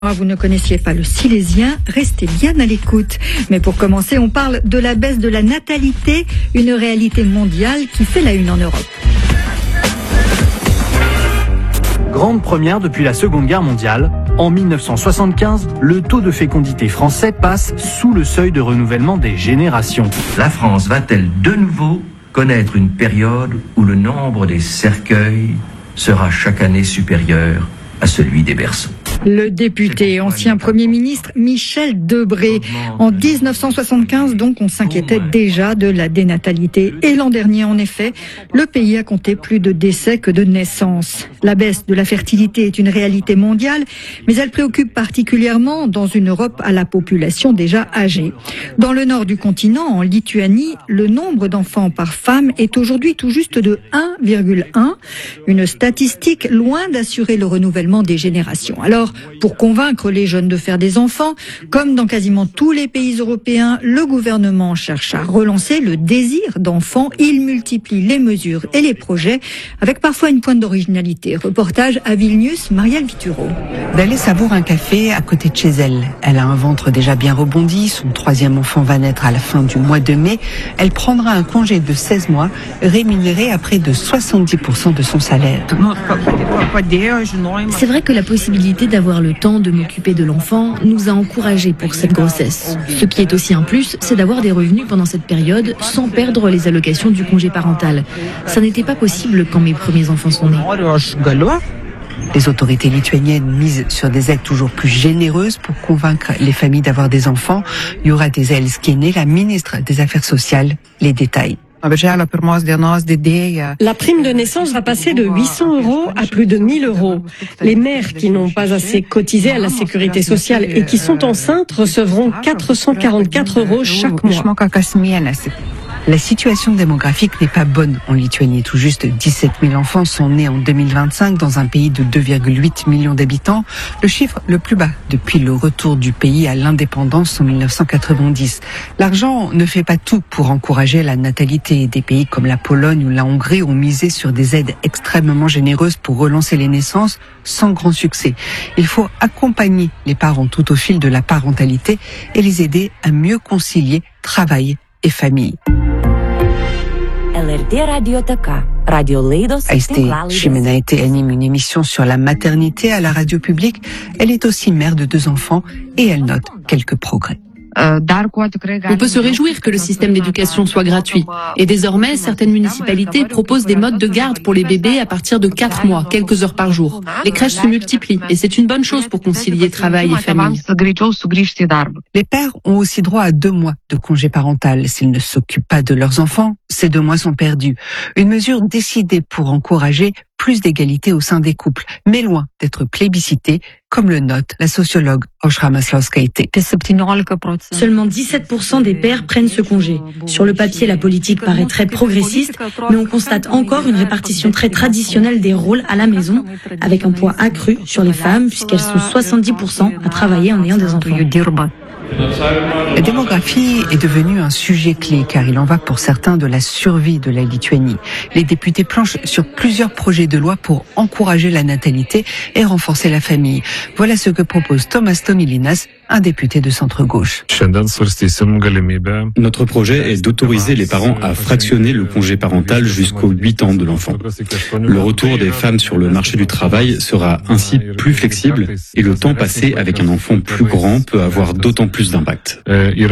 Vous ne connaissiez pas le Silésien, restez bien à l'écoute. Mais pour commencer, on parle de la baisse de la natalité, une réalité mondiale qui fait la une en Europe. Grande première depuis la Seconde Guerre mondiale, en 1975, le taux de fécondité français passe sous le seuil de renouvellement des générations. La France va-t-elle de nouveau connaître une période où le nombre des cercueils sera chaque année supérieur à celui des berceaux? Le député, ancien Premier ministre Michel Debré. En 1975, donc, on s'inquiétait déjà de la dénatalité. Et l'an dernier, en effet, le pays a compté plus de décès que de naissances. La baisse de la fertilité est une réalité mondiale, mais elle préoccupe particulièrement dans une Europe à la population déjà âgée. Dans le nord du continent, en Lituanie, le nombre d'enfants par femme est aujourd'hui tout juste de 1,1. Une statistique loin d'assurer le renouvellement des générations. Alors, pour convaincre les jeunes de faire des enfants, comme dans quasiment tous les pays européens, le gouvernement cherche à relancer le désir d'enfants. Il multiplie les mesures et les projets, avec parfois une pointe d'originalité. Reportage à Vilnius, Marielle Vituro. D'aller savoure un café à côté de chez elle. Elle a un ventre déjà bien rebondi, son troisième enfant va naître à la fin du mois de mai. Elle prendra un congé de 16 mois, rémunéré à près de 70% de son salaire. C'est vrai que la possibilité d'avoir le temps de m'occuper de l'enfant nous a encouragés pour cette grossesse. Ce qui est aussi un plus, c'est d'avoir des revenus pendant cette période sans perdre les allocations du congé parental. Ça n'était pas possible quand mes premiers enfants sont nés. Les autorités lituaniennes misent sur des aides toujours plus généreuses pour convaincre les familles d'avoir des enfants. Jūratė Zailskienė, la ministre des Affaires sociales, les détails. La prime de naissance va passer de 800 € à plus de 1 000 €. Les mères qui n'ont pas assez cotisé à la sécurité sociale et qui sont enceintes recevront 444 € chaque mois. La situation démographique n'est pas bonne en Lituanie. Tout juste 17 000 enfants sont nés en 2025 dans un pays de 2,8 millions d'habitants, le chiffre le plus bas depuis le retour du pays à l'indépendance en 1990. L'argent ne fait pas tout pour encourager la natalité. Des pays comme la Pologne ou la Hongrie ont misé sur des aides extrêmement généreuses pour relancer les naissances sans grand succès. Il faut accompagner les parents tout au fil de la parentalité et les aider à mieux concilier travail et famille. Aiste Shimenaite anime une émission sur la maternité à la radio publique. Elle est aussi mère de 2 enfants et elle note quelques progrès. On peut se réjouir que le système d'éducation soit gratuit. Et désormais, certaines municipalités proposent des modes de garde pour les bébés à partir de 4 mois, quelques heures par jour. Les crèches se multiplient et c'est une bonne chose pour concilier travail et famille. Les pères ont aussi droit à 2 mois de congé parental. S'ils ne s'occupent pas de leurs enfants, ces 2 mois sont perdus. Une mesure décidée pour encourager plus d'égalité au sein des couples, mais loin d'être plébiscitée, comme le note la sociologue Aušra Maslauskaitė. Seulement 17% des pères prennent ce congé. Sur le papier, la politique paraît très progressiste, mais on constate encore une répartition très traditionnelle des rôles à la maison, avec un poids accru sur les femmes, puisqu'elles sont 70% à travailler en ayant des enfants. La démographie est devenue un sujet clé car il en va pour certains de la survie de la Lituanie. Les députés planchent sur plusieurs projets de loi pour encourager la natalité et renforcer la famille. Voilà ce que propose Tomas Tomilinas, un député de centre-gauche. Notre projet est d'autoriser les parents à fractionner le congé parental jusqu'aux 8 ans de l'enfant. Le retour des femmes sur le marché du travail sera ainsi plus flexible et le temps passé avec un enfant plus grand peut avoir d'autant plus d'impact.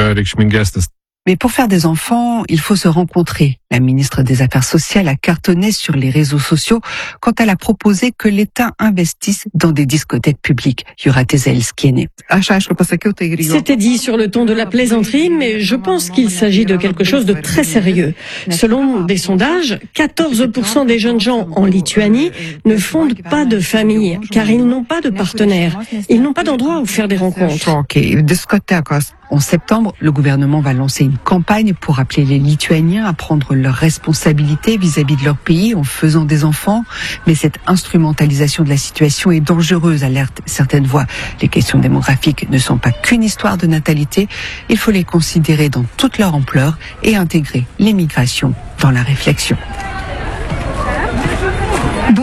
Mais pour faire des enfants, il faut se rencontrer. La ministre des Affaires sociales a cartonné sur les réseaux sociaux quand elle a proposé que l'État investisse dans des discothèques publiques. Jūratė Zailskienė. C'était dit sur le ton de la plaisanterie, mais je pense qu'il s'agit de quelque chose de très sérieux. Selon des sondages, 14% des jeunes gens en Lituanie ne fondent pas de famille, car ils n'ont pas de partenaire. Ils n'ont pas d'endroit où faire des rencontres. En septembre, le gouvernement va lancer une campagne pour appeler les Lituaniens à prendre leurs responsabilités vis-à-vis de leur pays en faisant des enfants. Mais cette instrumentalisation de la situation est dangereuse, alertent certaines voix. Les questions démographiques ne sont pas qu'une histoire de natalité. Il faut les considérer dans toute leur ampleur et intégrer l'immigration dans la réflexion. Bon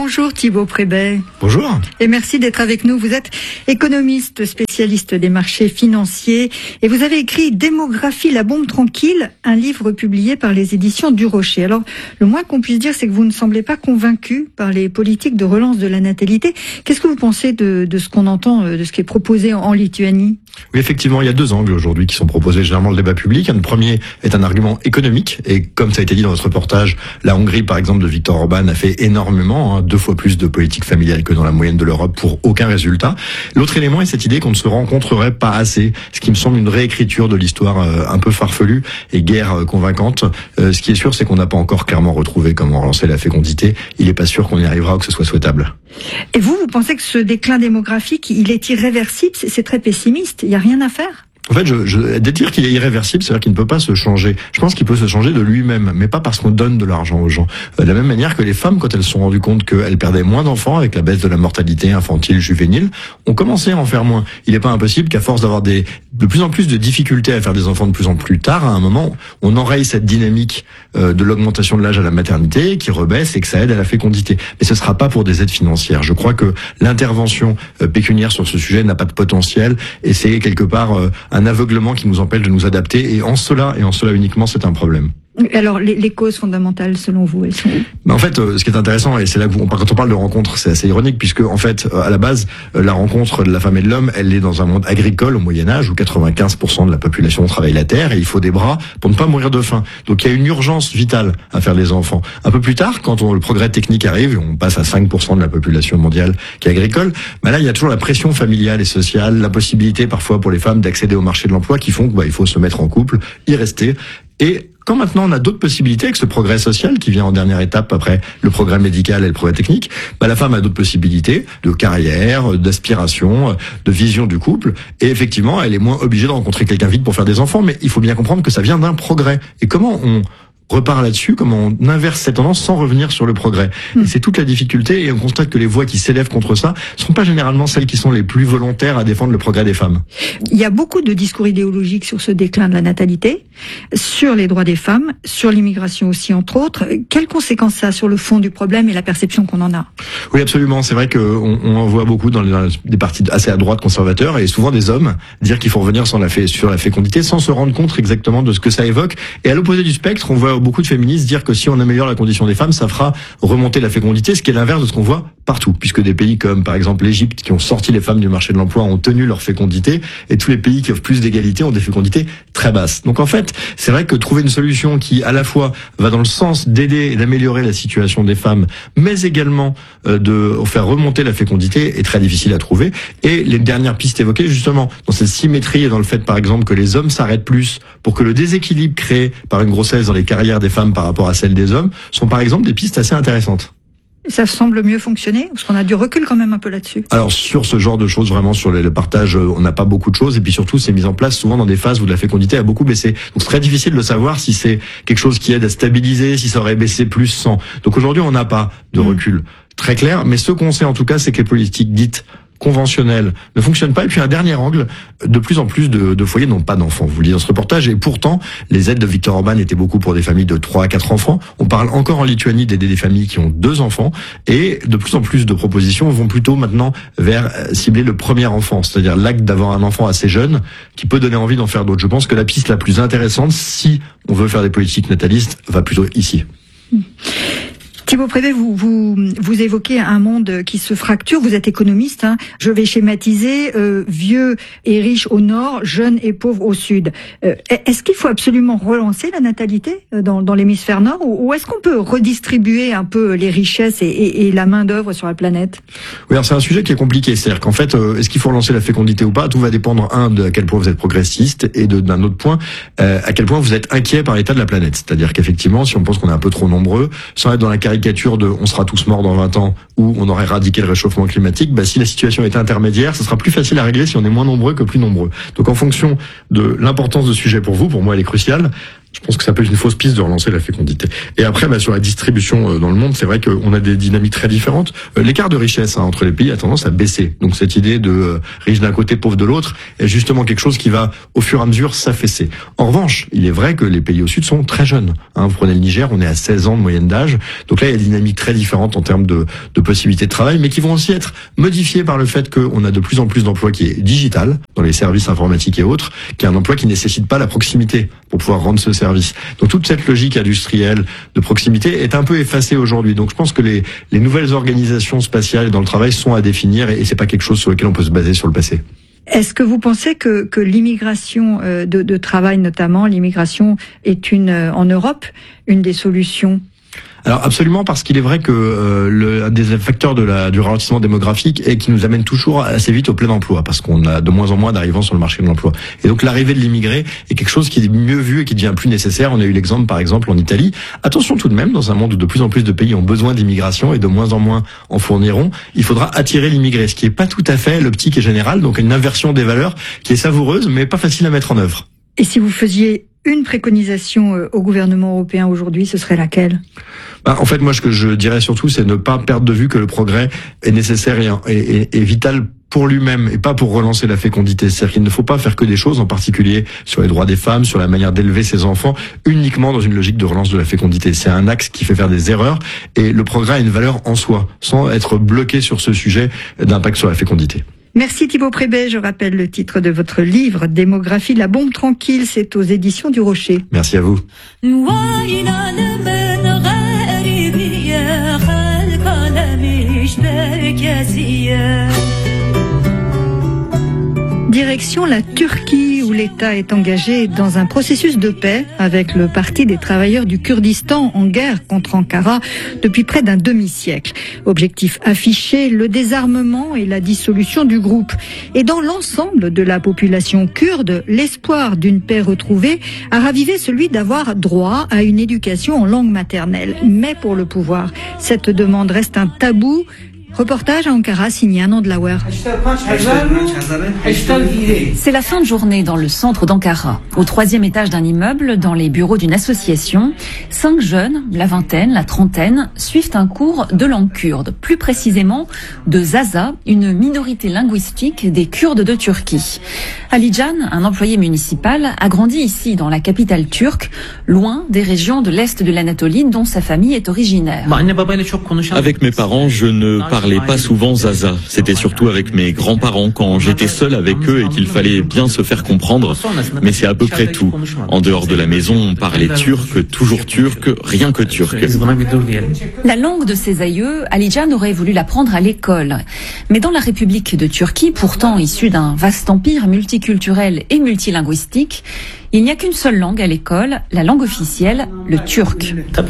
Bonjour Thibaut Prébet. Bonjour. Et merci d'être avec nous. Vous êtes économiste, spécialiste des marchés financiers et vous avez écrit Démographie, la bombe tranquille, un livre publié par les éditions du Rocher. Alors, le moins qu'on puisse dire, c'est que vous ne semblez pas convaincu par les politiques de relance de la natalité. Qu'est-ce que vous pensez de ce qu'on entend, de ce qui est proposé en Lituanie ? Oui, effectivement, il y a deux angles aujourd'hui qui sont proposés généralement le débat public. Un premier est un argument économique et comme ça a été dit dans notre reportage, la Hongrie, par exemple, de Viktor Orban a fait énormément, 2 fois plus de politique familiale que dans la moyenne de l'Europe pour aucun résultat. L'autre élément est cette idée qu'on ne se rencontrerait pas assez, ce qui me semble une réécriture de l'histoire un peu farfelue et guère convaincante. Ce qui est sûr, c'est qu'on n'a pas encore clairement retrouvé comment relancer la fécondité. Il n'est pas sûr qu'on y arrivera ou que ce soit souhaitable. Et vous pensez que ce déclin démographique, il est irréversible ? C'est très pessimiste. Il n'y a rien à faire ? En fait, de dire qu'il est irréversible, c'est-à-dire qu'il ne peut pas se changer. Je pense qu'il peut se changer de lui-même, mais pas parce qu'on donne de l'argent aux gens. De la même manière que les femmes, quand elles se sont rendues compte qu'elles perdaient moins d'enfants avec la baisse de la mortalité infantile, juvénile, ont commencé à en faire moins. Il n'est pas impossible qu'à force d'avoir de plus en plus de difficultés à faire des enfants de plus en plus tard, à un moment, on enraye cette dynamique de l'augmentation de l'âge à la maternité, qui rebaisse et que ça aide à la fécondité. Mais ce ne sera pas pour des aides financières. Je crois que l'intervention pécuniaire sur ce sujet n'a pas de potentiel et c'est quelque part un aveuglement qui nous empêche de nous adapter et en cela uniquement c'est un problème. Alors, les causes fondamentales, selon vous, elles sont où ? En fait, ce qui est intéressant, et c'est là quand on parle de rencontre, c'est assez ironique, puisque en fait, à la base, la rencontre de la femme et de l'homme, elle est dans un monde agricole au Moyen-Âge, où 95% de la population travaille la terre, et il faut des bras pour ne pas mourir de faim. Donc il y a une urgence vitale à faire des enfants. Un peu plus tard, quand le progrès technique arrive, et on passe à 5% de la population mondiale qui est agricole, là, il y a toujours la pression familiale et sociale, la possibilité parfois pour les femmes d'accéder au marché de l'emploi, qui font qu'il faut se mettre en couple, y rester, et quand maintenant on a d'autres possibilités avec ce progrès social qui vient en dernière étape après le progrès médical et le progrès technique, la femme a d'autres possibilités de carrière, d'aspiration, de vision du couple et effectivement elle est moins obligée de rencontrer quelqu'un vite pour faire des enfants, mais il faut bien comprendre que ça vient d'un progrès. Et comment on repart là-dessus, comment on inverse cette tendance sans revenir sur le progrès. Et c'est toute la difficulté et on constate que les voix qui s'élèvent contre ça ne sont pas généralement celles qui sont les plus volontaires à défendre le progrès des femmes. Il y a beaucoup de discours idéologiques sur ce déclin de la natalité, sur les droits des femmes, sur l'immigration aussi entre autres. Quelles conséquences ça a sur le fond du problème et la perception qu'on en a ? Oui, absolument. C'est vrai qu'on en voit beaucoup dans des partis assez à droite conservateurs et souvent des hommes dire qu'il faut revenir sur la fécondité sans se rendre compte exactement de ce que ça évoque. Et à l'opposé du spectre, on voit beaucoup de féministes dire que si on améliore la condition des femmes, ça fera remonter la fécondité, ce qui est l'inverse de ce qu'on voit partout, puisque des pays comme par exemple l'Égypte qui ont sorti les femmes du marché de l'emploi ont tenu leur fécondité et tous les pays qui offrent plus d'égalité ont des fécondités très basses. Donc en fait, c'est vrai que trouver une solution qui à la fois va dans le sens d'aider et d'améliorer la situation des femmes, mais également de faire remonter la fécondité est très difficile à trouver. Et les dernières pistes évoquées justement dans cette symétrie et dans le fait par exemple que les hommes s'arrêtent plus pour que le déséquilibre créé par une grossesse dans les carrières des femmes par rapport à celles des hommes sont par exemple des pistes assez intéressantes. Ça semble mieux fonctionner parce qu'on a du recul quand même un peu là-dessus. Alors sur ce genre de choses, vraiment sur le partage, on n'a pas beaucoup de choses et puis surtout c'est mis en place souvent dans des phases où la fécondité a beaucoup baissé. Donc c'est très difficile de savoir si c'est quelque chose qui aide à stabiliser, si ça aurait baissé plus sans. Donc aujourd'hui on n'a pas de recul très clair, mais ce qu'on sait en tout cas c'est que les politiques dites conventionnelles ne fonctionnent pas. Et puis un dernier angle, de plus en plus de foyers n'ont pas d'enfants. Vous le dites dans ce reportage, et pourtant, les aides de Viktor Orban étaient beaucoup pour des familles de 3 à 4 enfants. On parle encore en Lituanie d'aider des familles qui ont 2 enfants, et de plus en plus de propositions vont plutôt maintenant vers cibler le premier enfant, c'est-à-dire l'acte d'avoir un enfant assez jeune, qui peut donner envie d'en faire d'autres. Je pense que la piste la plus intéressante, si on veut faire des politiques natalistes, va plutôt ici. Thibaut Prébet, vous évoquez un monde qui se fracture. Vous êtes économiste. Je vais schématiser. Vieux et riches au nord, jeunes et pauvres au sud. Est-ce qu'il faut absolument relancer la natalité dans l'hémisphère nord ou est-ce qu'on peut redistribuer un peu les richesses et la main d'œuvre sur la planète ? Oui, alors c'est un sujet qui est compliqué. C'est-à-dire qu'en fait, est-ce qu'il faut relancer la fécondité ou pas ? Tout va dépendre, de à quel point vous êtes progressiste et d'un autre point, à quel point vous êtes inquiet par l'état de la planète. C'est-à-dire qu'effectivement, si on pense qu'on est un peu trop nombreux, sans être dans la caricature de on sera tous morts dans 20 ans ou on aurait éradiqué le réchauffement climatique, si la situation est intermédiaire, ce sera plus facile à régler si on est moins nombreux que plus nombreux. Donc en fonction de l'importance de ce sujet pour vous, pour moi elle est cruciale, Je pense que ça peut être une fausse piste de relancer la fécondité. Et après, sur la distribution dans le monde, c'est vrai qu'on a des dynamiques très différentes. L'écart de richesse entre les pays a tendance à baisser. Donc cette idée de riche d'un côté, pauvre de l'autre, est justement quelque chose qui va au fur et à mesure s'affaisser. En revanche, il est vrai que les pays au sud sont très jeunes. Vous prenez le Niger, on est à 16 ans de moyenne d'âge. Donc là, il y a des dynamiques très différentes en termes de possibilités de travail, mais qui vont aussi être modifiées par le fait qu'on a de plus en plus d'emplois qui est digital, dans les services informatiques et autres, qui est un emploi qui nécessite pas la proximité pour pouvoir rendre ce service. Donc toute cette logique industrielle de proximité est un peu effacée aujourd'hui. Donc je pense que les nouvelles organisations spatiales dans le travail sont à définir et c'est pas quelque chose sur lequel on peut se baser sur le passé. Est-ce que vous pensez que l'immigration de travail, notamment l'immigration, est en Europe une des solutions ? Alors absolument, parce qu'il est vrai que un des facteurs du ralentissement démographique est qui nous amène toujours assez vite au plein emploi, parce qu'on a de moins en moins d'arrivants sur le marché de l'emploi. Et donc l'arrivée de l'immigré est quelque chose qui est mieux vu et qui devient plus nécessaire. On a eu l'exemple par exemple en Italie. Attention tout de même, dans un monde où de plus en plus de pays ont besoin d'immigration et de moins en moins en fourniront, il faudra attirer l'immigré, ce qui est pas tout à fait l'optique générale, donc une inversion des valeurs qui est savoureuse mais pas facile à mettre en œuvre. Et si vous faisiez une préconisation au gouvernement européen aujourd'hui, ce serait laquelle ? En fait, moi, ce que je dirais surtout, c'est ne pas perdre de vue que le progrès est nécessaire et vital pour lui-même et pas pour relancer la fécondité. C'est-à-dire qu'il ne faut pas faire que des choses, en particulier sur les droits des femmes, sur la manière d'élever ses enfants, uniquement dans une logique de relance de la fécondité. C'est un axe qui fait faire des erreurs et le progrès a une valeur en soi, sans être bloqué sur ce sujet d'impact sur la fécondité. Merci Thibaut Prébet. Je rappelle le titre de votre livre, Démographie, la bombe tranquille. C'est aux éditions du Rocher. Merci à vous. Direction la Turquie, où l'État est engagé dans un processus de paix avec le Parti des travailleurs du Kurdistan en guerre contre Ankara depuis près d'un demi-siècle. Objectif affiché, le désarmement et la dissolution du groupe. Et dans l'ensemble de la population kurde, l'espoir d'une paix retrouvée a ravivé celui d'avoir droit à une éducation en langue maternelle. Mais pour le pouvoir, cette demande reste un tabou. Reportage à Ankara signé Anand Lauer. C'est la fin de journée dans le centre d'Ankara. Au 3e étage d'un immeuble, dans les bureaux d'une association, 5 jeunes, la vingtaine, la trentaine, suivent un cours de langue kurde, plus précisément de Zaza, une minorité linguistique des Kurdes de Turquie. Ali Can, un employé municipal, a grandi ici, dans la capitale turque, loin des régions de l'Est de l'Anatolie dont sa famille est originaire. Avec mes parents, je ne parlais pas souvent Zaza. C'était surtout avec mes grands-parents quand j'étais seul avec eux et qu'il fallait bien se faire comprendre. Mais c'est à peu près tout. En dehors de la maison, on parlait turc, toujours turc, rien que turc. La langue de ses aïeux, Ali Can aurait voulu l'apprendre à l'école. Mais dans la République de Turquie, pourtant issue d'un vaste empire multiculturel et multilinguistique, il n'y a qu'une seule langue à l'école, la langue officielle, le turc.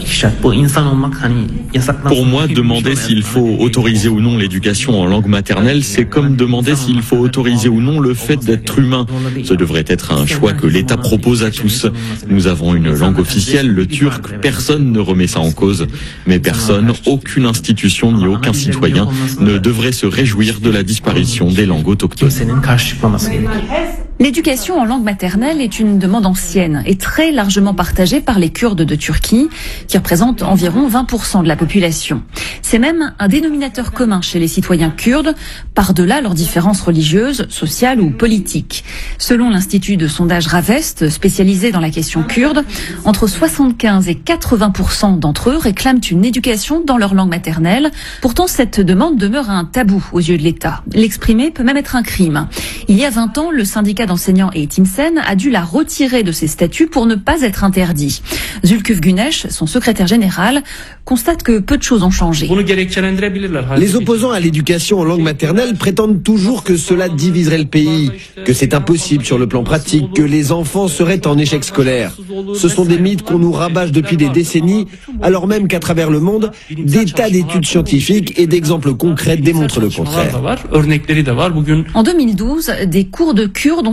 Pour moi, demander s'il faut autoriser ou non l'éducation en langue maternelle, c'est comme demander s'il faut autoriser ou non le fait d'être humain. Ce devrait être un choix que l'État propose à tous. Nous avons une langue officielle, le turc, personne ne remet ça en cause. Mais personne, aucune institution ni aucun citoyen ne devrait se réjouir de la disparition des langues autochtones. L'éducation en langue maternelle est une demande ancienne et très largement partagée par les Kurdes de Turquie, qui représentent environ 20% de la population. C'est même un dénominateur commun chez les citoyens kurdes, par-delà leurs différences religieuses, sociales ou politiques. Selon l'Institut de sondage Ravest, spécialisé dans la question kurde, entre 75 et 80% d'entre eux réclament une éducation dans leur langue maternelle. Pourtant, cette demande demeure un tabou aux yeux de l'État. L'exprimer peut même être un crime. Il y a 20 ans, le syndicat d'enseignants Eğitimsen a dû la retirer de ses statuts pour ne pas être interdit. Zulküf Güneş, son secrétaire général, constate que peu de choses ont changé. Les opposants à l'éducation en langue maternelle prétendent toujours que cela diviserait le pays, que c'est impossible sur le plan pratique, que les enfants seraient en échec scolaire. Ce sont des mythes qu'on nous rabâche depuis des décennies, alors même qu'à travers le monde, des tas d'études scientifiques et d'exemples concrets démontrent le contraire. En 2012, des cours de kurde ont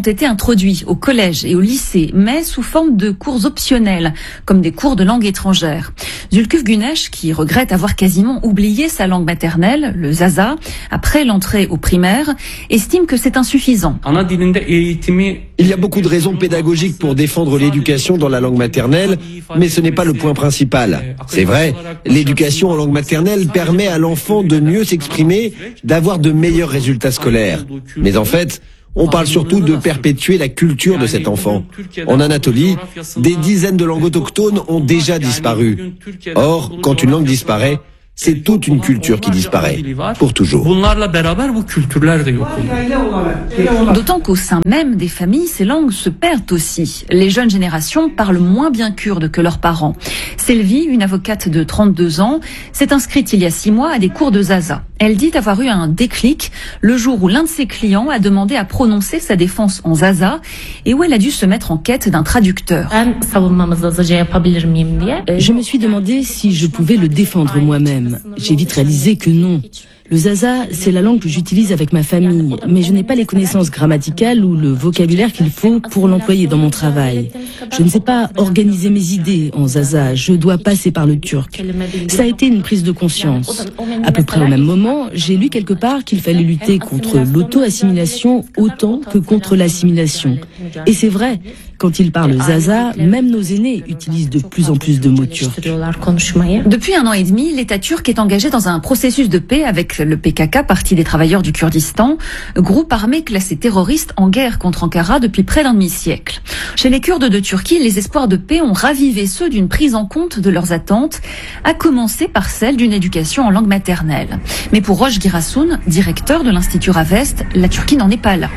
été introduits au collège et au lycée, mais sous forme de cours optionnels, comme des cours de langue étrangère. Zulküf Güneş, qui regrette avoir quasiment oublié sa langue maternelle, le zaza, après l'entrée au primaire, estime que c'est insuffisant. Il y a beaucoup de raisons pédagogiques pour défendre l'éducation dans la langue maternelle, mais ce n'est pas le point principal. C'est vrai, l'éducation en langue maternelle permet à l'enfant de mieux s'exprimer, d'avoir de meilleurs résultats scolaires. Mais en fait, on parle surtout de perpétuer la culture de cet enfant. En Anatolie, des dizaines de langues autochtones ont déjà disparu. Or, quand une langue disparaît, c'est toute une culture qui disparaît, pour toujours. D'autant qu'au sein même des familles, ces langues se perdent aussi. Les jeunes générations parlent moins bien kurde que leurs parents. Sylvie, une avocate de 32 ans, s'est inscrite il y a 6 mois à des cours de zaza. Elle dit avoir eu un déclic le jour où l'un de ses clients a demandé à prononcer sa défense en zaza et où elle a dû se mettre en quête d'un traducteur. Je me suis demandé si je pouvais le défendre moi-même. J'ai vite réalisé que non. Le zaza, c'est la langue que j'utilise avec ma famille, mais je n'ai pas les connaissances grammaticales ou le vocabulaire qu'il faut pour l'employer dans mon travail. Je ne sais pas organiser mes idées en zaza, je dois passer par le turc. Ça a été une prise de conscience. À peu près au même moment, j'ai lu quelque part qu'il fallait lutter contre l'auto-assimilation autant que contre l'assimilation. Et c'est vrai, quand ils parlent zaza, même nos aînés utilisent de plus en plus de mots turcs. Depuis 1 an et demi, l'État turc est engagé dans un processus de paix avec le PKK, Parti des travailleurs du Kurdistan, groupe armé classé terroriste en guerre contre Ankara depuis près d'un demi-siècle. Chez les Kurdes de Turquie, les espoirs de paix ont ravivé ceux d'une prise en compte de leurs attentes, à commencer par celle d'une éducation en langue maternelle. Mais pour Roche Girassoun, directeur de l'Institut Ravest, la Turquie n'en est pas là.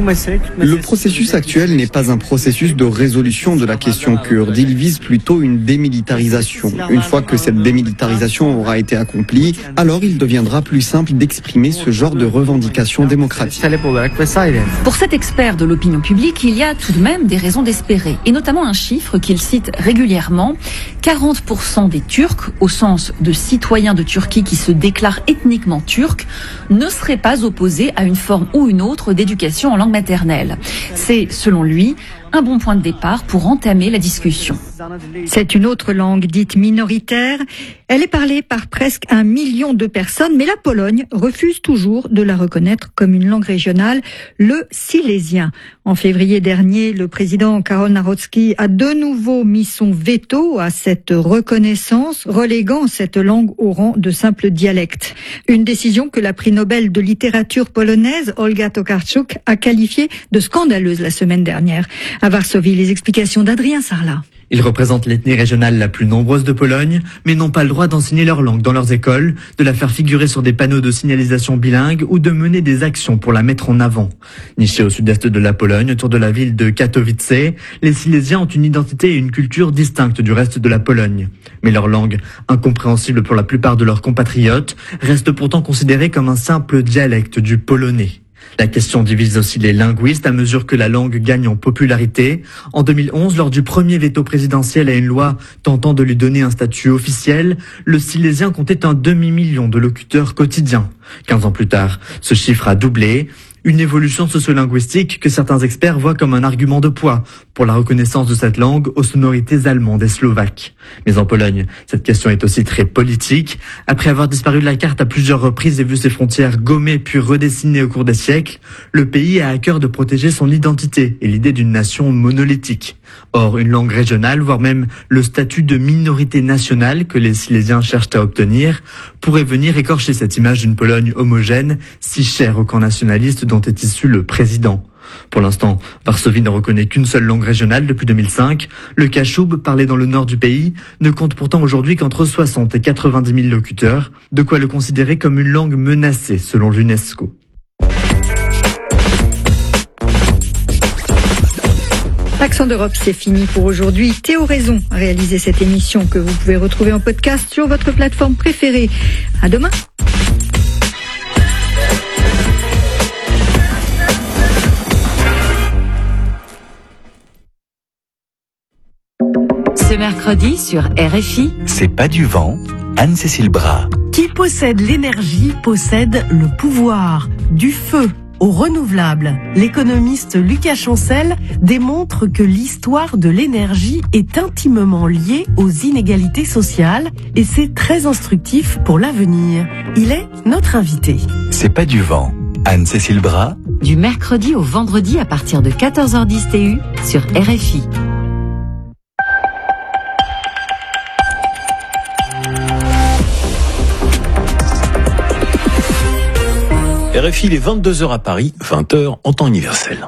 Le processus actuel n'est pas un processus de résolution de la question kurde. Il vise plutôt une démilitarisation. Une fois que cette démilitarisation aura été accomplie, alors il deviendra plus simple d'exprimer ce genre de revendications démocratiques. Pour cet expert de l'opinion publique, il y a tout de même des raisons d'espérer, et notamment un chiffre qu'il cite régulièrement. 40% des Turcs, au sens de citoyens de Turquie qui se déclarent ethniquement turcs, ne seraient pas opposés à une forme ou une autre d'éducation en langue maternelle. C'est, selon lui, un bon point de départ pour entamer la discussion. C'est une autre langue dite minoritaire. Elle est parlée par presque 1 million de personnes, mais la Pologne refuse toujours de la reconnaître comme une langue régionale, le silésien. En février dernier, le président Karol Nawrocki a de nouveau mis son veto à cette reconnaissance, reléguant cette langue au rang de simple dialecte. Une décision que la prix Nobel de littérature polonaise, Olga Tokarczuk, a qualifiée de scandaleuse la semaine dernière. À Varsovie, les explications d'Adrien Sarlat. Ils représentent l'ethnie régionale la plus nombreuse de Pologne, mais n'ont pas le droit d'enseigner leur langue dans leurs écoles, de la faire figurer sur des panneaux de signalisation bilingue ou de mener des actions pour la mettre en avant. Nichés au sud-est de la Pologne, autour de la ville de Katowice, les Silésiens ont une identité et une culture distinctes du reste de la Pologne. Mais leur langue, incompréhensible pour la plupart de leurs compatriotes, reste pourtant considérée comme un simple dialecte du polonais. La question divise aussi les linguistes à mesure que la langue gagne en popularité. En 2011, lors du premier veto présidentiel à une loi tentant de lui donner un statut officiel, le silésien comptait 1 demi-million de locuteurs quotidiens. 15 ans plus tard, ce chiffre a doublé. Une évolution sociolinguistique que certains experts voient comme un argument de poids pour la reconnaissance de cette langue aux sonorités allemandes et slovaques. Mais en Pologne, cette question est aussi très politique. Après avoir disparu de la carte à plusieurs reprises et vu ses frontières gommées puis redessinées au cours des siècles, le pays a à cœur de protéger son identité et l'idée d'une nation monolithique. Or, une langue régionale, voire même le statut de minorité nationale que les Silésiens cherchent à obtenir, pourrait venir écorcher cette image d'une Pologne homogène, si chère au camp nationaliste dont est issu le président. Pour l'instant, Varsovie ne reconnaît qu'une seule langue régionale depuis 2005. Le Kashub, parlé dans le nord du pays, ne compte pourtant aujourd'hui qu'entre 60 et 90 000 locuteurs, de quoi le considérer comme une langue menacée selon l'UNESCO. Accent d'Europe, c'est fini pour aujourd'hui. Théo Raison a réalisé cette émission que vous pouvez retrouver en podcast sur votre plateforme préférée. À demain. Ce mercredi sur RFI, c'est pas du vent, Anne-Cécile Bras. Qui possède l'énergie possède le pouvoir, du feu. aux renouvelables. L'économiste Lucas Chancel démontre que l'histoire de l'énergie est intimement liée aux inégalités sociales et c'est très instructif pour l'avenir. Il est notre invité. C'est pas du vent. Anne-Cécile Bras. Du mercredi au vendredi à partir de 14h10 TU sur RFI. RFI, il est 22h à Paris, 20h en temps universel.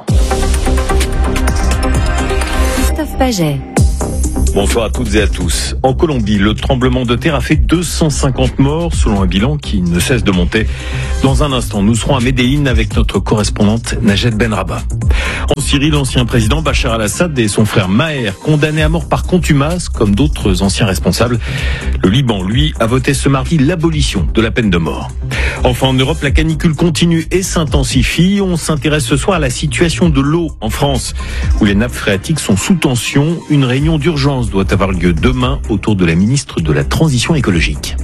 Christophe Paget. Bonsoir à toutes et à tous. En Colombie, le tremblement de terre a fait 250 morts, selon un bilan qui ne cesse de monter. Dans un instant, nous serons à Medellín avec notre correspondante Najat Benrabah. En Syrie, l'ancien président Bachar al-Assad et son frère Maher, condamnés à mort par contumace, comme d'autres anciens responsables. Le Liban, lui, a voté ce mardi l'abolition de la peine de mort. Enfin, en Europe, la canicule continue et s'intensifie. On s'intéresse ce soir à la situation de l'eau en France, où les nappes phréatiques sont sous tension. Une réunion d'urgence doit avoir lieu demain autour de la ministre de la Transition écologique.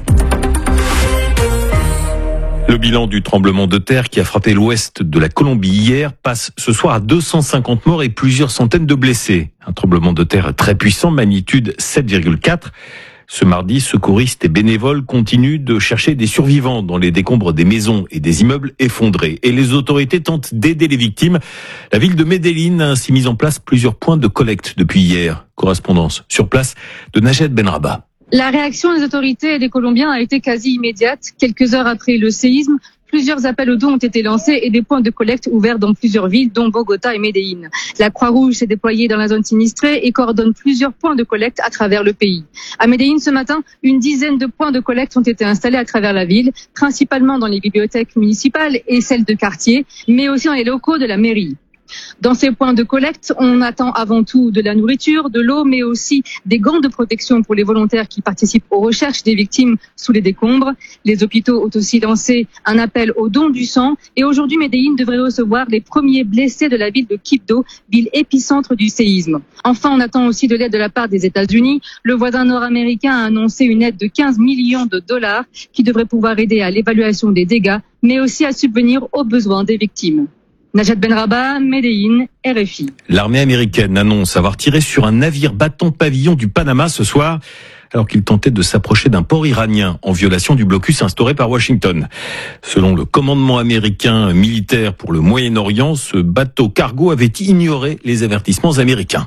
Le bilan du tremblement de terre qui a frappé l'ouest de la Colombie hier passe ce soir à 250 morts et plusieurs centaines de blessés. Un tremblement de terre très puissant, magnitude 7,4. Ce mardi, secouristes et bénévoles continuent de chercher des survivants dans les décombres des maisons et des immeubles effondrés. Et les autorités tentent d'aider les victimes. La ville de Medellín a ainsi mis en place plusieurs points de collecte depuis hier. Correspondance sur place de Najat Benrabah. La réaction des autorités et des Colombiens a été quasi immédiate. Quelques heures après le séisme, plusieurs appels aux dons ont été lancés et des points de collecte ouverts dans plusieurs villes, dont Bogota et Medellín. La Croix-Rouge s'est déployée dans la zone sinistrée et coordonne plusieurs points de collecte à travers le pays. À Medellín, ce matin, une dizaine de points de collecte ont été installés à travers la ville, principalement dans les bibliothèques municipales et celles de quartier, mais aussi dans les locaux de la mairie. Dans ces points de collecte, on attend avant tout de la nourriture, de l'eau, mais aussi des gants de protection pour les volontaires qui participent aux recherches des victimes sous les décombres. Les hôpitaux ont aussi lancé un appel au don du sang. Et aujourd'hui, Medellín devrait recevoir les premiers blessés de la ville de Quibdó, ville épicentre du séisme. Enfin, on attend aussi de l'aide de la part des États-Unis. Le voisin nord-américain a annoncé une aide de 15 millions de dollars qui devrait pouvoir aider à l'évaluation des dégâts, mais aussi à subvenir aux besoins des victimes. Najat Benrabah, Medellín, RFI. L'armée américaine annonce avoir tiré sur un navire battant pavillon du Panama ce soir, alors qu'il tentait de s'approcher d'un port iranien en violation du blocus instauré par Washington. Selon le commandement américain militaire pour le Moyen-Orient, ce bateau cargo avait ignoré les avertissements américains.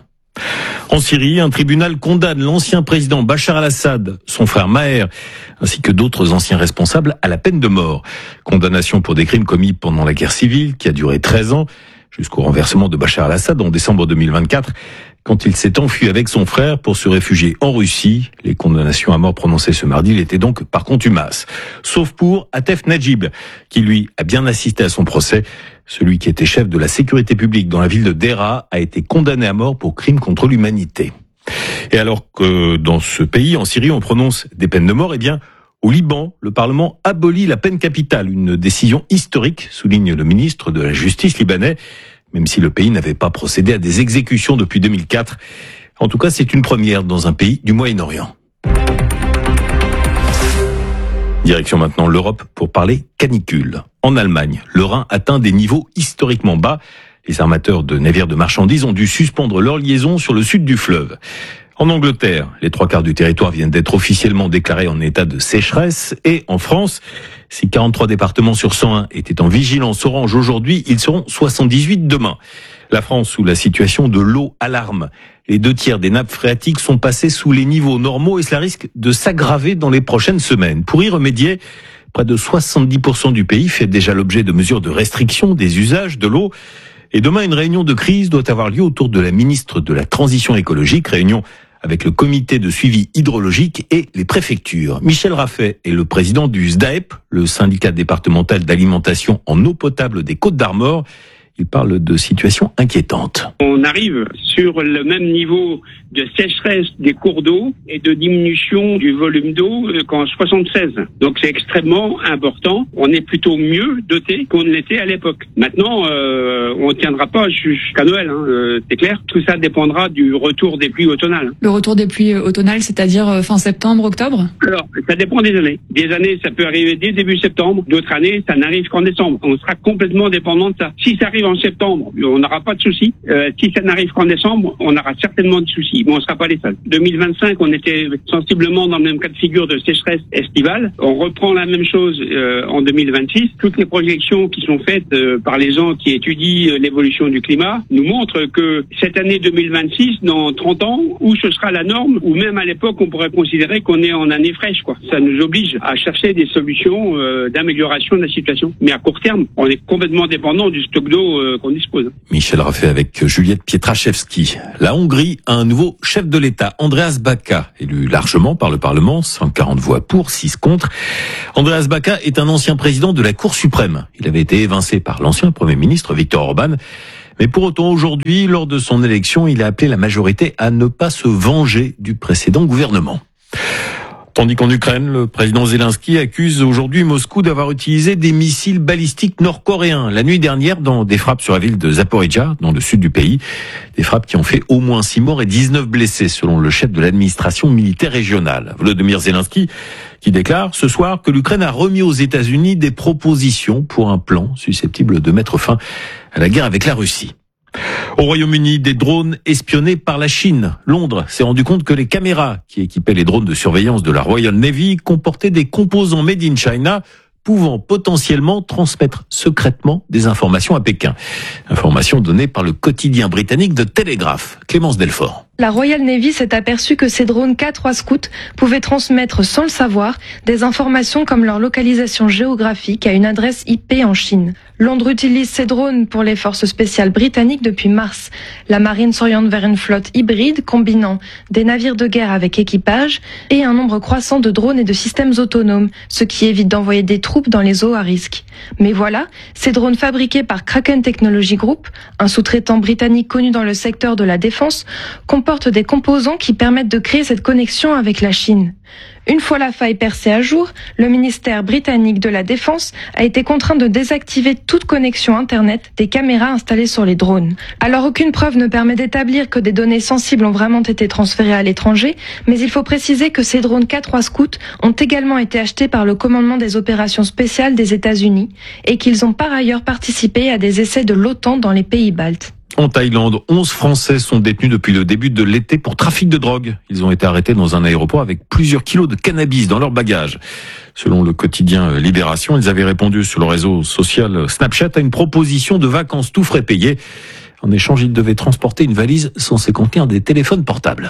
En Syrie, un tribunal condamne l'ancien président Bachar al-Assad, son frère Maher, ainsi que d'autres anciens responsables à la peine de mort. Condamnation pour des crimes commis pendant la guerre civile, qui a duré 13 ans, jusqu'au renversement de Bachar al-Assad en décembre 2024, quand il s'est enfui avec son frère pour se réfugier en Russie. Les condamnations à mort prononcées ce mardi l'étaient donc par contumace. Sauf pour Atef Najib, qui lui a bien assisté à son procès. Celui qui était chef de la sécurité publique dans la ville de Deraa a été condamné à mort pour crime contre l'humanité. Et alors que dans ce pays, en Syrie, on prononce des peines de mort, eh bien, au Liban, le Parlement abolit la peine capitale. Une décision historique, souligne le ministre de la Justice libanais, même si le pays n'avait pas procédé à des exécutions depuis 2004. En tout cas, c'est une première dans un pays du Moyen-Orient. Direction maintenant l'Europe pour parler canicule. En Allemagne, le Rhin atteint des niveaux historiquement bas. Les armateurs de navires de marchandises ont dû suspendre leur liaison sur le sud du fleuve. En Angleterre, les 3/4 du territoire viennent d'être officiellement déclarés en état de sécheresse. Et en France, si 43 départements sur 101 étaient en vigilance orange aujourd'hui, ils seront 78 demain. La France, où la situation de l'eau alarme. Les 2/3 des nappes phréatiques sont passées sous les niveaux normaux et cela risque de s'aggraver dans les prochaines semaines. Pour y remédier, près de 70% du pays fait déjà l'objet de mesures de restriction des usages de l'eau. Et demain, une réunion de crise doit avoir lieu autour de la ministre de la Transition écologique, réunion avec le comité de suivi hydrologique et les préfectures. Michel Raffet est le président du SDAEP, le syndicat départemental d'alimentation en eau potable des Côtes d'Armor. Il parle de situation inquiétante. On arrive sur le même niveau de sécheresse des cours d'eau et de diminution du volume d'eau qu'en 76. Donc c'est extrêmement important. On est plutôt mieux doté qu'on l'était à l'époque. Maintenant, on ne tiendra pas jusqu'à Noël, c'est clair. Tout ça dépendra du retour des pluies automnales. Le retour des pluies automnales, c'est-à-dire fin septembre, octobre ? Alors, ça dépend des années. Des années, ça peut arriver dès début septembre. D'autres années, ça n'arrive qu'en décembre. On sera complètement dépendant de ça. Si ça arrive en septembre, on n'aura pas de soucis. Si ça n'arrive qu'en décembre, on aura certainement des soucis. Mais on ne sera pas les seuls. 2025, on était sensiblement dans le même cas de figure de sécheresse estivale. On reprend la même chose en 2026. Toutes les projections qui sont faites par les gens qui étudient l'évolution du climat nous montrent que cette année 2026, dans 30 ans, où ce sera la norme, ou même à l'époque, on pourrait considérer qu'on est en année fraîche, quoi. Ça nous oblige à chercher des solutions d'amélioration de la situation. Mais à court terme, on est complètement dépendant du stock d'eau qu'on dispose. Michel Raffet avec Juliette Pietraszewski. La Hongrie a un nouveau chef de l'État, Andreas Baka, élu largement par le Parlement, 140 voix pour, 6 contre. Andreas Baka est un ancien président de la Cour suprême. Il avait été évincé par l'ancien Premier ministre Viktor Orban. Mais pour autant, aujourd'hui, lors de son élection, il a appelé la majorité à ne pas se venger du précédent gouvernement. Tandis qu'en Ukraine, le président Zelensky accuse aujourd'hui Moscou d'avoir utilisé des missiles balistiques nord-coréens la nuit dernière dans des frappes sur la ville de Zaporijjia, dans le sud du pays. Des frappes qui ont fait au moins 6 morts et 19 blessés, selon le chef de l'administration militaire régionale, Volodymyr Zelensky, qui déclare ce soir que l'Ukraine a remis aux États-Unis des propositions pour un plan susceptible de mettre fin à la guerre avec la Russie. Au Royaume-Uni, des drones espionnés par la Chine. Londres s'est rendu compte que les caméras qui équipaient les drones de surveillance de la Royal Navy comportaient des composants made in China pouvant potentiellement transmettre secrètement des informations à Pékin. Informations données par le quotidien britannique The Telegraph. Clémence Delfort. La Royal Navy s'est aperçue que ces drones K3 Scout pouvaient transmettre sans le savoir des informations comme leur localisation géographique à une adresse IP en Chine. Londres utilise ces drones pour les forces spéciales britanniques depuis mars. La marine s'oriente vers une flotte hybride combinant des navires de guerre avec équipage et un nombre croissant de drones et de systèmes autonomes, ce qui évite d'envoyer des troupes dans les eaux à risque. Mais voilà, ces drones fabriqués par Kraken Technology Group, un sous-traitant britannique connu dans le secteur de la défense, comportent des composants qui permettent de créer cette connexion avec la Chine. Une fois la faille percée à jour, le ministère britannique de la Défense a été contraint de désactiver toute connexion Internet des caméras installées sur les drones. Alors aucune preuve ne permet d'établir que des données sensibles ont vraiment été transférées à l'étranger, mais il faut préciser que ces drones K3 Scout ont également été achetés par le commandement des opérations spéciales des États-Unis et qu'ils ont par ailleurs participé à des essais de l'OTAN dans les pays baltes. En Thaïlande, 11 Français sont détenus depuis le début de l'été pour trafic de drogue. Ils ont été arrêtés dans un aéroport avec plusieurs kilos de cannabis dans leur bagage. Selon le quotidien Libération, ils avaient répondu sur le réseau social Snapchat à une proposition de vacances tout frais payés. En échange, ils devaient transporter une valise censée contenir des téléphones portables.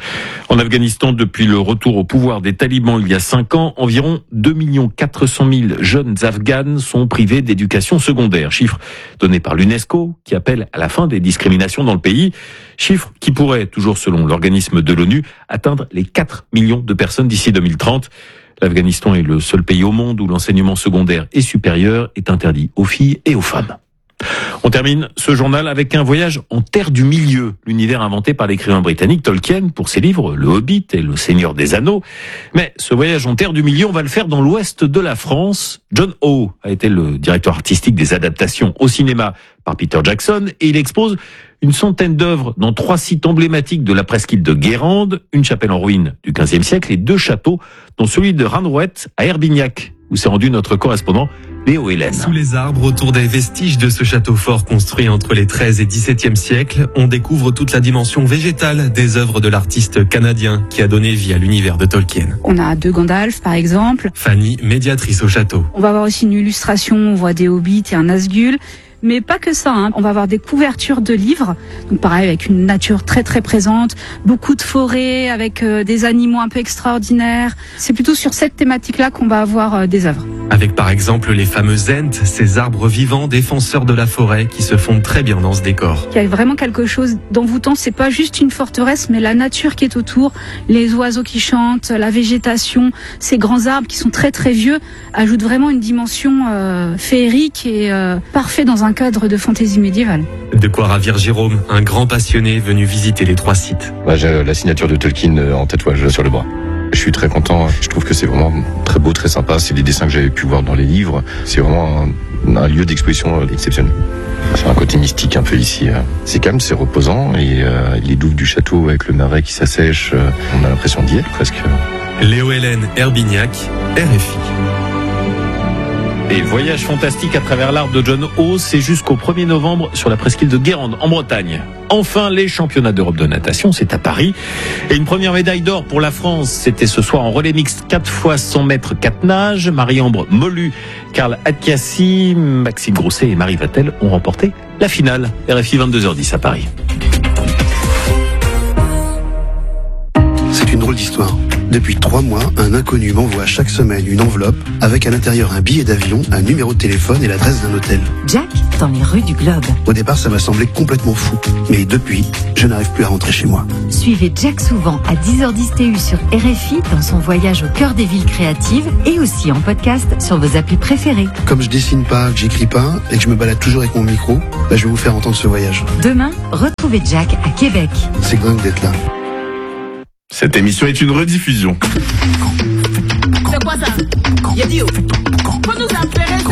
En Afghanistan, depuis le retour au pouvoir des talibans il y a 5 ans, environ 2 400 000 jeunes Afghanes sont privés d'éducation secondaire. Chiffre donné par l'UNESCO qui appelle à la fin des discriminations dans le pays. Chiffre qui pourrait, toujours selon l'organisme de l'ONU, atteindre les 4 millions de personnes d'ici 2030. L'Afghanistan est le seul pays au monde où l'enseignement secondaire et supérieur est interdit aux filles et aux femmes. On termine ce journal avec un voyage en terre du milieu, l'univers inventé par l'écrivain britannique Tolkien pour ses livres Le Hobbit et Le Seigneur des Anneaux. Mais ce voyage en terre du milieu, on va le faire dans l'ouest de la France. John Howe a été le directeur artistique des adaptations au cinéma par Peter Jackson et il expose une centaine d'œuvres dans 3 sites emblématiques de la presqu'île de Guérande, une chapelle en ruine du XVe siècle et 2 châteaux, dont celui de Ranrouët à Herbignac, où s'est rendu notre correspondant Léo Hélène. Sous les arbres, autour des vestiges de ce château fort construit entre les 13 et 17e siècles, on découvre toute la dimension végétale des œuvres de l'artiste canadien qui a donné vie à l'univers de Tolkien. On a 2 Gandalf, par exemple. Fanny, médiatrice au château. On va avoir aussi une illustration, on voit des hobbits et un Nazgûl. Mais pas que ça, hein. On va avoir des couvertures de livres, donc pareil avec une nature très très présente, beaucoup de forêts avec des animaux un peu extraordinaires. C'est plutôt sur cette thématique-là qu'on va avoir des œuvres. Avec par exemple les fameux Ents, ces arbres vivants défenseurs de la forêt qui se fondent très bien dans ce décor. Il y a vraiment quelque chose d'envoûtant, c'est pas juste une forteresse, mais la nature qui est autour, les oiseaux qui chantent, la végétation, ces grands arbres qui sont très très vieux, ajoutent vraiment une dimension féerique et parfait dans un cadre de fantaisie médiévale. De quoi ravir Jérôme, un grand passionné venu visiter les 3 sites. J'ai la signature de Tolkien en tatouage sur le bras. Je suis très content, je trouve que c'est vraiment très beau, très sympa, c'est des dessins que j'avais pu voir dans les livres, c'est vraiment un lieu d'exposition exceptionnel. C'est un côté mystique un peu ici, c'est calme, c'est reposant et les douves du château avec le marais qui s'assèche, on a l'impression d'y être presque. Léo Hélène Herbignac, RFI. Et voyage fantastique à travers l'arbre de John O, c'est jusqu'au 1er novembre sur la presqu'île de Guérande, en Bretagne. Enfin, les championnats d'Europe de natation, c'est à Paris. Et une première médaille d'or pour la France, c'était ce soir en relais mixte 4 x 100 mètres 4 nages. Marie-Ambre Molu, Karl Atkiassi, Maxime Grousset et Marie Vatel ont remporté la finale. RFI 22h10 à Paris. C'est une drôle d'histoire. Depuis 3 mois, un inconnu m'envoie chaque semaine une enveloppe avec à l'intérieur un billet d'avion, un numéro de téléphone et l'adresse d'un hôtel. Jack, dans les rues du Globe. Au départ, ça m'a semblé complètement fou. Mais depuis, je n'arrive plus à rentrer chez moi. Suivez Jack souvent à 10h10 TU sur RFI dans son voyage au cœur des villes créatives et aussi en podcast sur vos applis préférées. Comme je dessine pas, que j'écris pas et que je me balade toujours avec mon micro, je vais vous faire entendre ce voyage. Demain, retrouvez Jack à Québec. C'est dingue d'être là. Cette émission est une rediffusion. C'est quoi ça? Il a dit, faut nous appeler